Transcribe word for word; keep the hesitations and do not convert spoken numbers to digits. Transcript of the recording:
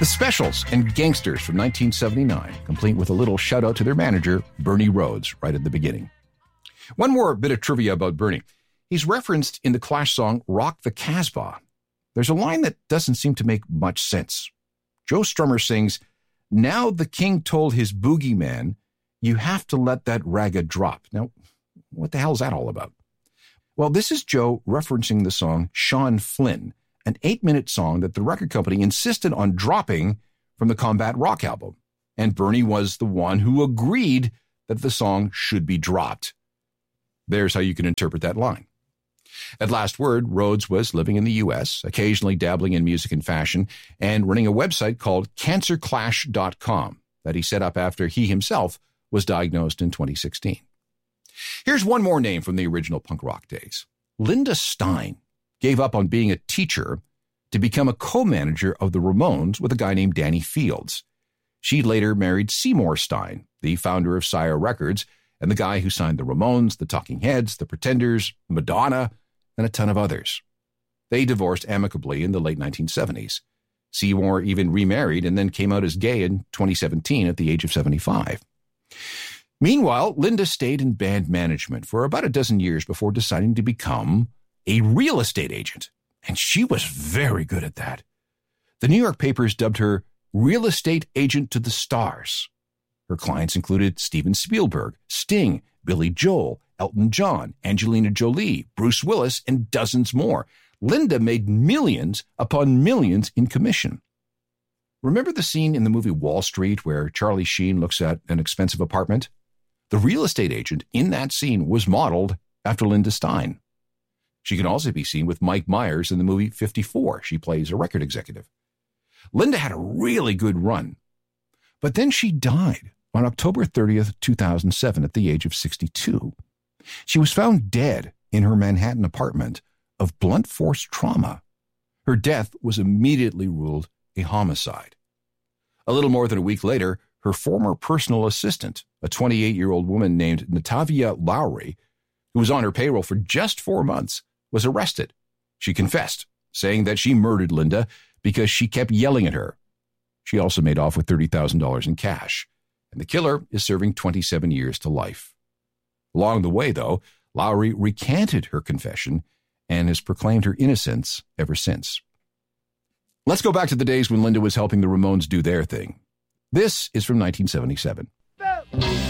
The Specials and Gangsters from nineteen seventy-nine, complete with a little shout out to their manager, Bernie Rhodes, right at the beginning. One more bit of trivia about Bernie. He's referenced in the Clash song Rock the Casbah. There's a line that doesn't seem to make much sense. Joe Strummer sings, "Now the king told his boogeyman, you have to let that ragga drop." Now, what the hell is that all about? Well, this is Joe referencing the song Sean Flynn, an eight-minute song that the record company insisted on dropping from the Combat Rock album. And Bernie was the one who agreed that the song should be dropped. There's how you can interpret that line. At last word, Rhodes was living in the U S, occasionally dabbling in music and fashion, and running a website called cancer clash dot com that he set up after he himself was diagnosed in twenty sixteen. Here's one more name from the original punk rock days. Linda Stein gave up on being a teacher to become a co-manager of the Ramones with a guy named Danny Fields. She later married Seymour Stein, the founder of Sire Records, and the guy who signed the Ramones, the Talking Heads, the Pretenders, Madonna, and a ton of others. They divorced amicably in the late nineteen seventies. Seymour even remarried and then came out as gay in twenty seventeen at the age of seventy-five. Meanwhile, Linda stayed in band management for about a dozen years before deciding to become a real estate agent, and she was very good at that. The New York papers dubbed her real estate agent to the stars. Her clients included Steven Spielberg, Sting, Billy Joel, Elton John, Angelina Jolie, Bruce Willis, and dozens more. Linda made millions upon millions in commission. Remember the scene in the movie Wall Street where Charlie Sheen looks at an expensive apartment? The real estate agent in that scene was modeled after Linda Stein. She can also be seen with Mike Myers in the movie fifty-four. She plays a record executive. Linda had a really good run, but then she died on October thirtieth, two thousand seven at the age of sixty-two. She was found dead in her Manhattan apartment of blunt force trauma. Her death was immediately ruled a homicide. A little more than a week later, her former personal assistant, a twenty-eight-year-old woman named Natavia Lowry, who was on her payroll for just four months, was arrested. She confessed, saying that she murdered Linda because she kept yelling at her. She also made off with thirty thousand dollars in cash, and the killer is serving twenty-seven years to life. Along the way, though, Lowry recanted her confession and has proclaimed her innocence ever since. Let's go back to the days when Linda was helping the Ramones do their thing. This is from nineteen seventy-seven.